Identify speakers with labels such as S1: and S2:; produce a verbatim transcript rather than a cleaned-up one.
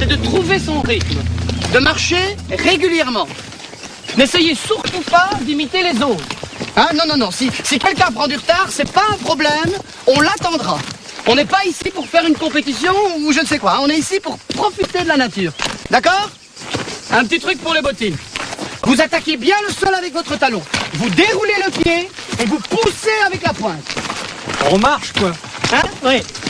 S1: c'est de trouver son rythme, de marcher régulièrement. N'essayez surtout pas d'imiter les autres. Hein, non, non, non, si, si quelqu'un prend du retard, c'est pas un problème, on l'attendra. On n'est pas ici pour faire une compétition ou je ne sais quoi, on est ici pour profiter de la nature. D'accord? Un petit truc pour les bottines. Vous attaquez bien le sol avec votre talon. Vous déroulez le pied et vous poussez avec la pointe.
S2: On marche, quoi.
S1: Hein? Oui.